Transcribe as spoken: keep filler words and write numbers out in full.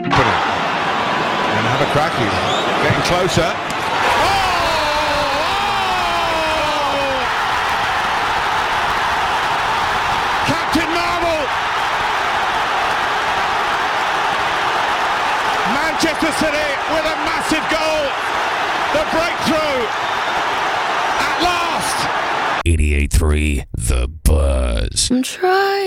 Brilliant. And have a crack here. Getting closer. Captain Marvel! Manchester City with a massive goal. The breakthrough at last. eighty-eight point three The Buzz. I'm trying.